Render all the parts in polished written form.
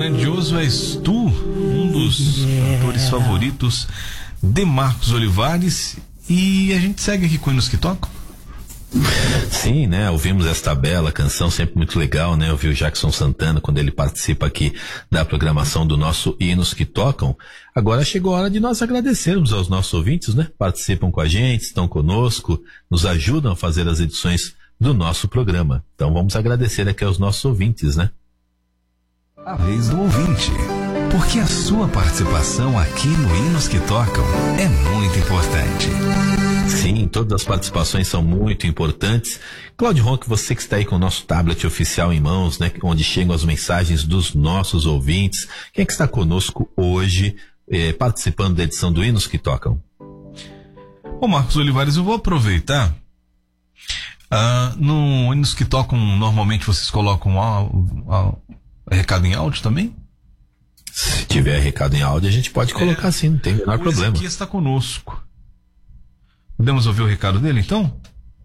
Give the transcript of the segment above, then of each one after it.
grandioso és tu, um dos cantores favoritos de Marcos Olivares. E a gente segue aqui com Hinos que Tocam. Sim, né? Ouvimos esta bela canção, sempre muito legal, né? Ouvir o Jackson Santana quando ele participa aqui da programação do nosso Hinos que Tocam. Agora chegou a hora de nós agradecermos aos nossos ouvintes, né? Participam com a gente, estão conosco, nos ajudam a fazer as edições do nosso programa. Então vamos agradecer aqui aos nossos ouvintes, né? A vez do ouvinte, porque a sua participação aqui no Hinos que Tocam é muito importante. Sim, todas as participações são muito importantes. Cláudio Ronck, você que está aí com o nosso tablet oficial em mãos, né? Onde chegam as mensagens dos nossos ouvintes. Quem é que está conosco hoje, participando da edição do Hinos que Tocam? Ô Marcos Olivares, eu vou aproveitar. No Hinos que Tocam, normalmente vocês colocam recado em áudio também? Se tiver recado em áudio, a gente pode colocar sim, não tem o menor problema. O Ezequias está conosco. Podemos ouvir o recado dele, então?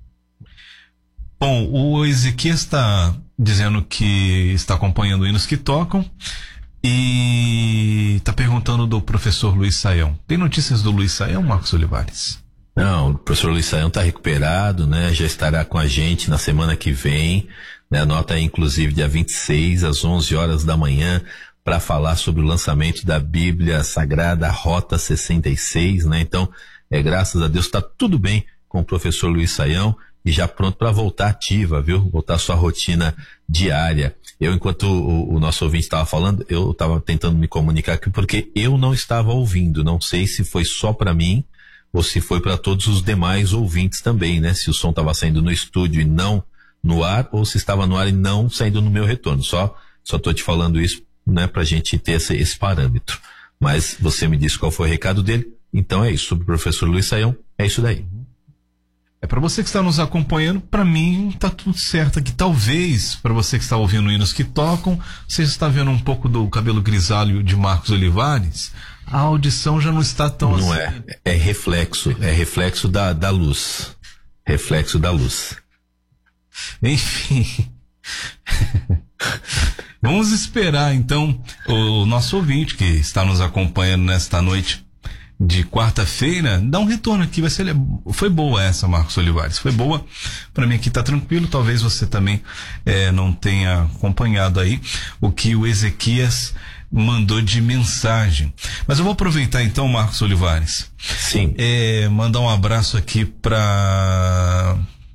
Bom, o Ezequias está dizendo que está acompanhando Hinos que Tocam e está perguntando do professor Luiz Saião. Tem notícias do Luiz Saião, Marcos Olivares? Não, o professor Luiz Saião está recuperado, né? Já estará com a gente na semana que vem, né? Anota aí, inclusive, dia 26, às 11 horas da manhã, para falar sobre o lançamento da Bíblia Sagrada Rota 66, né? Então, graças a Deus, está tudo bem com o professor Luiz Saião e já pronto para voltar ativa, viu? Voltar à sua rotina diária. Eu, enquanto o nosso ouvinte estava falando, eu estava tentando me comunicar aqui porque eu não estava ouvindo. Não sei se foi só para mim ou se foi para todos os demais ouvintes também, né? Se o som estava saindo no estúdio e não no ar, ou se estava no ar e não saindo no meu retorno. Só estou te falando isso, né? Pra gente ter esse parâmetro. Mas você me disse qual foi o recado dele. Então é isso, sobre o professor Luiz Saião, é isso daí. É para você que está nos acompanhando, para mim tá tudo certo aqui. Talvez, para você que está ouvindo Hinos que Tocam, você está vendo um pouco do cabelo grisalho de Marcos Olivares, a audição já não está tão não assim. É reflexo da luz. Reflexo da luz. Enfim. Vamos esperar então o nosso ouvinte que está nos acompanhando nesta noite de quarta-feira, dá um retorno aqui, foi boa essa, Marcos Olivares, foi boa, para mim aqui tá tranquilo, talvez você também não tenha acompanhado aí o que o Ezequias mandou de mensagem, mas eu vou aproveitar então, Marcos Olivares, sim, mandar um abraço aqui para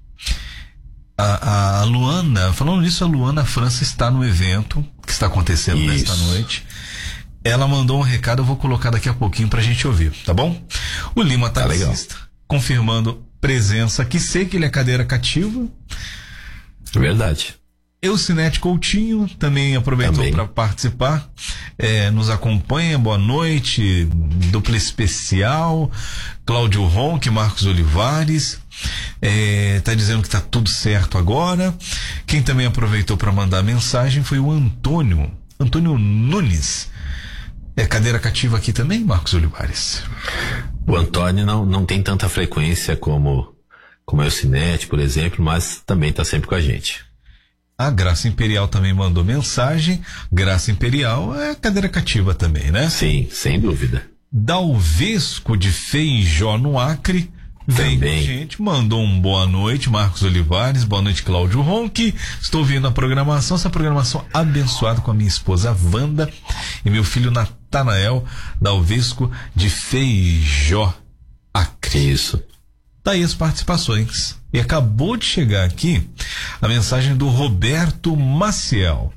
a Luana. Falando nisso, a Luana França está no evento que está acontecendo nesta noite. Ela mandou um recado, eu vou colocar daqui a pouquinho pra gente ouvir, tá bom? O Lima taxista, confirmando presença aqui, sei que ele é cadeira cativa. Verdade. Eucinete Coutinho também aproveitou para participar, nos acompanha, boa noite, dupla especial, Cláudio Ronck, Marcos Olivares, tá dizendo que tá tudo certo agora. Quem também aproveitou para mandar mensagem foi o Antônio Nunes. Cadeira cativa aqui também, Marcos Olivares? O Antônio não tem tanta frequência como o Eucinete, por exemplo, mas também está sempre com a gente. A Graça Imperial também mandou mensagem. Graça Imperial é cadeira cativa também, né? Sim, sem dúvida. Dalvesco de Feijó, no Acre, vem com a gente, mandou um boa noite, Marcos Olivares, boa noite, Cláudio Ronck. Estou ouvindo a programação, essa programação abençoada com a minha esposa Wanda e meu filho Natanael, Dalvesco de Feijó, Acre. Isso. Daí as participações. E acabou de chegar aqui a mensagem do Roberto Maciel.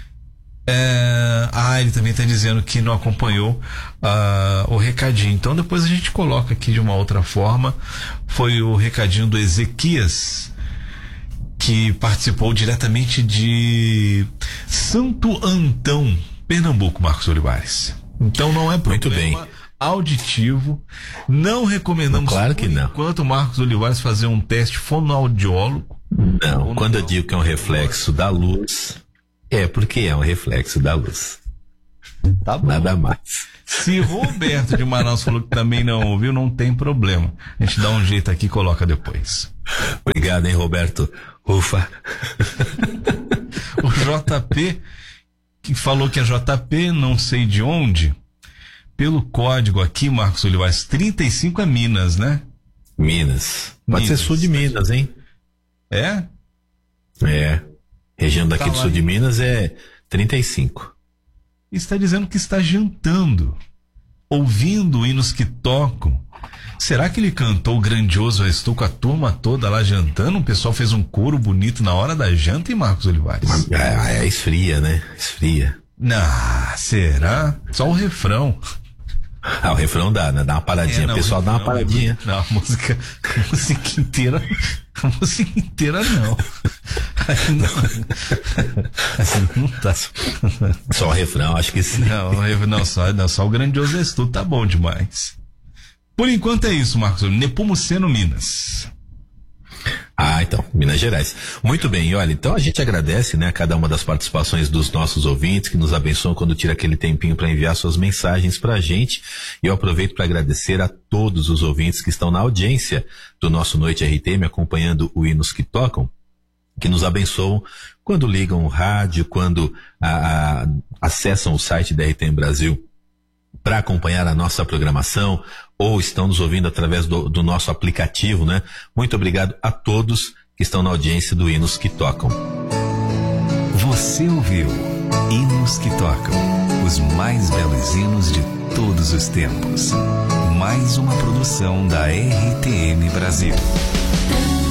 Ele também está dizendo que não acompanhou o recadinho. Então depois a gente coloca aqui de uma outra forma. Foi o recadinho do Ezequias, que participou diretamente de Santo Antão, Pernambuco, Marcos Olivares. Então não é problema. Muito bem. Auditivo, não recomendamos, claro que não, enquanto o Marcos Olivares fazer um teste fonoaudiólogo. Não, quando eu digo que é um reflexo da luz, é porque é um reflexo da luz. Tá bom. Nada mais. Se Roberto de Manaus falou que também não ouviu, não tem problema. A gente dá um jeito aqui e coloca depois. Obrigado, hein, Roberto. Ufa. O JP, que falou que é JP, não sei de onde. Pelo código aqui, Marcos Olivares, 35 é Minas, né? Minas. Pode ser sul de Minas, hein? É? É. Região daqui Tá do lá, sul de Minas é 35. Está dizendo que está jantando, ouvindo hinos que tocam. Será que ele cantou o grandioso Eu Estou com a turma toda lá jantando? O pessoal fez um coro bonito na hora da janta, hein, Marcos Olivares? Esfria, né? Esfria. Será? Só o refrão. O refrão dá, né? Dá uma paradinha. O pessoal dá uma paradinha. Não, a música inteira não. Não tá. Só o refrão, acho que sim. Não, só o grandioso estudo tá bom demais. Por enquanto é isso, Marcos. Nepomuceno, Minas. Então, Minas Gerais. Muito bem, olha, então a gente agradece, né, a cada uma das participações dos nossos ouvintes que nos abençoam quando tira aquele tempinho para enviar suas mensagens pra gente. E eu aproveito para agradecer a todos os ouvintes que estão na audiência do nosso Noite RTM, acompanhando o Hinos que Tocam, que nos abençoam quando ligam o rádio, quando acessam o site da RTM Brasil para acompanhar a nossa programação, ou estão nos ouvindo através do nosso aplicativo, né? Muito obrigado a todos que estão na audiência do Hinos que Tocam. Você ouviu Hinos que Tocam, os mais belos hinos de todos os tempos. Mais uma produção da RTM Brasil.